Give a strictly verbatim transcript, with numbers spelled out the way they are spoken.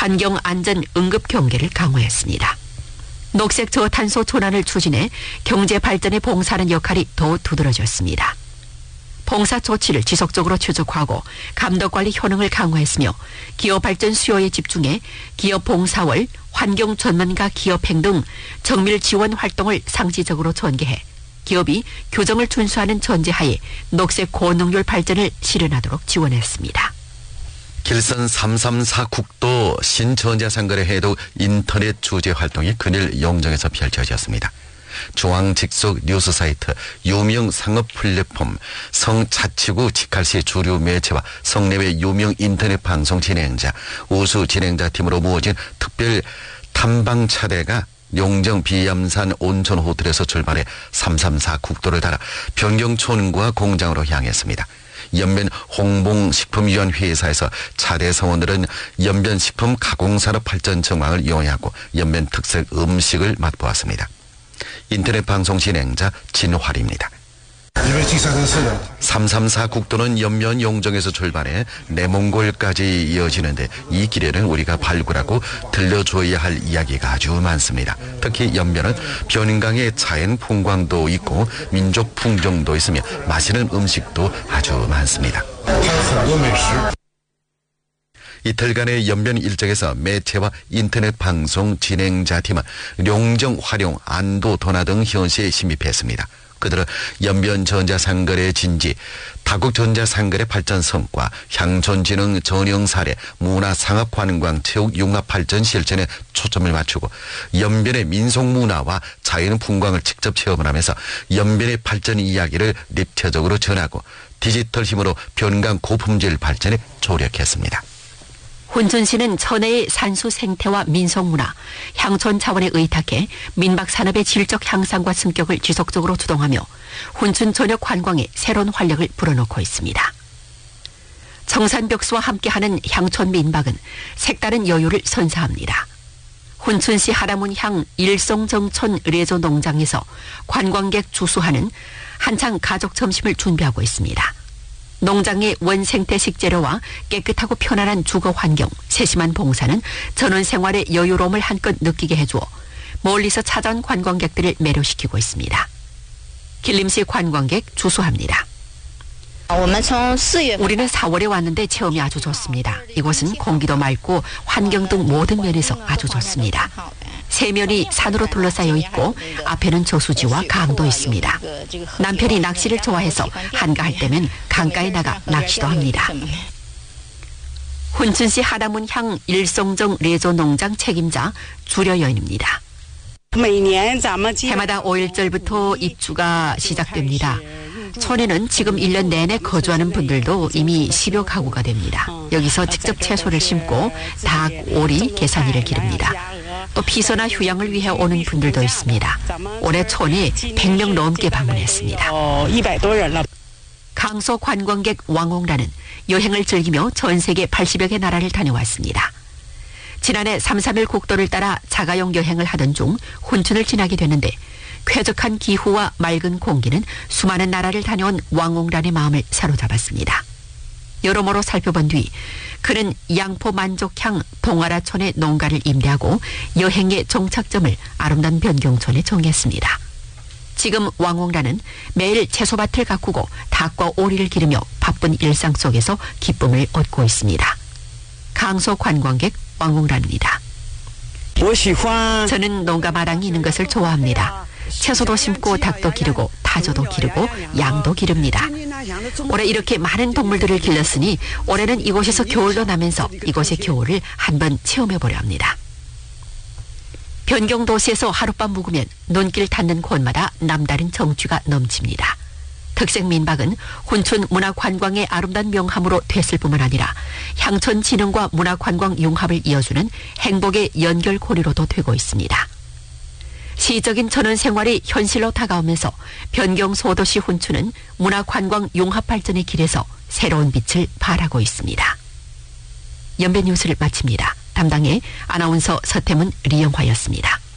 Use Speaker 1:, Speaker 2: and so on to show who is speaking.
Speaker 1: 환경 안전 응급 경계를 강화했습니다. 녹색 저탄소 전환을 추진해 경제 발전에 봉사하는 역할이 더 두드러졌습니다. 봉사 조치를 지속적으로 추적하고 감독관리 효능을 강화했으며 기업 발전 수요에 집중해 기업 봉사월, 환경 전문가 기업행 등 정밀 지원 활동을 상시적으로 전개해 기업이 규정을 준수하는 전제하에 녹색 고능률 발전을 실현하도록 지원했습니다.
Speaker 2: 길선 삼삼사 국도 신전자상거래 해독 인터넷 주재 활동이 근일 용정에서 펼쳐졌습니다. 중앙 직속 뉴스 사이트, 유명 상업 플랫폼, 성자치구 직할시 주류 매체와 성내외 유명 인터넷 방송 진행자, 우수 진행자 팀으로 모아진 특별 탐방차대가 용정 비암산 온천 호텔에서 출발해 삼삼사 국도를 따라 변경촌과 공장으로 향했습니다. 연변 홍봉식품위원 회사에서 차대 성원들은 연변 식품 가공산업 발전 정황을 이용하고 연변 특색 음식을 맛보았습니다. 인터넷 방송 진행자 진활입니다. 삼삼사 국도는 연면 용정에서 출발해 내몽골까지 이어지는데 이 길에는 우리가 발굴하고 들려줘야 할 이야기가 아주 많습니다. 특히 연면은 변인강의 자연 풍광도 있고 민족 풍경도 있으며 맛있는 음식도 아주 많습니다. 이틀간의 연변 일정에서 매체와 인터넷 방송 진행자 팀은 용정, 활용, 안도, 도나 등 현시에 침입했습니다. 그들은 연변 전자상거래 진지, 다국 전자상거래 발전 성과, 향촌진흥 전형 사례, 문화상업관광 체육 융합 발전 실천에 초점을 맞추고 연변의 민속문화와 자연풍광을 직접 체험을 하면서 연변의 발전 이야기를 입체적으로 전하고 디지털 힘으로 변강 고품질 발전에 조력했습니다.
Speaker 1: 훈춘시는 천혜의 산수 생태와 민속문화, 향촌 자원에 의탁해 민박 산업의 질적 향상과 승격을 지속적으로 주동하며 훈춘 전역 관광에 새로운 활력을 불어넣고 있습니다. 청산벽수와 함께하는 향촌 민박은 색다른 여유를 선사합니다. 훈춘시 하라문향 일송정촌 레조 농장에서 관광객 주수하는 한창 가족 점심을 준비하고 있습니다. 농장의 원생태 식재료와 깨끗하고 편안한 주거 환경, 세심한 봉사는 전원 생활의 여유로움을 한껏 느끼게 해주어 멀리서 찾아온 관광객들을 매료시키고 있습니다. 길림시 관광객 주수합니다. 우리는 사월에 왔는데 체험이 아주 좋습니다. 이곳은 공기도 맑고 환경 등 모든 면에서 아주 좋습니다. 세면이 산으로 둘러싸여 있고 앞에는 저수지와 강도 있습니다. 남편이 낚시를 좋아해서 한가할 때면 강가에 나가 낚시도 합니다. 훈춘시 하라문향 일송정 레조 농장 책임자 주려 여인입니다. 해마다 오일절부터 입주가 시작됩니다. 촌에는 지금 일 년 내내 거주하는 분들도 이미 십여 가구가 됩니다. 여기서 직접 채소를 심고 닭, 오리, 계산이를 기릅니다. 또 피서나 휴양을 위해 오는 분들도 있습니다. 올해 촌에 백 명 넘게 방문했습니다. 강서 관광객 왕홍라는 여행을 즐기며 전 세계 팔십여 개 나라를 다녀왔습니다. 지난해 삼, 삼 일 국도를 따라 자가용 여행을 하던 중 훈춘을 지나게 되는데 쾌적한 기후와 맑은 공기는 수많은 나라를 다녀온 왕홍란의 마음을 사로잡았습니다. 여러모로 살펴본 뒤 그는 양포 만족향 동아라촌의 농가를 임대하고 여행의 정착점을 아름다운 변경촌에 정했습니다. 지금 왕홍란은 매일 채소밭을 가꾸고 닭과 오리를 기르며 바쁜 일상 속에서 기쁨을 얻고 있습니다. 강서 관광객 왕홍란입니다. 저는 농가 마당이 있는 것을 좋아합니다. 채소도 심고 닭도 기르고 타조도 기르고 양도 기릅니다. 올해 이렇게 많은 동물들을 길렀으니 올해는 이곳에서 겨울도 나면서 이곳의 겨울을 한번 체험해보려 합니다. 변경도시에서 하룻밤 묵으면 눈길 닿는 곳마다 남다른 정취가 넘칩니다. 특색 민박은 훈춘 문화관광의 아름다운 명함으로 됐을 뿐만 아니라 향촌 진흥과 문화관광 융합을 이어주는 행복의 연결고리로도 되고 있습니다. 시적인 전원 생활이 현실로 다가오면서 변경 소도시 훈춘은 문화관광 융합 발전의 길에서 새로운 빛을 발하고 있습니다. 연변 뉴스를 마칩니다. 담당의 아나운서 서태문 리영화였습니다.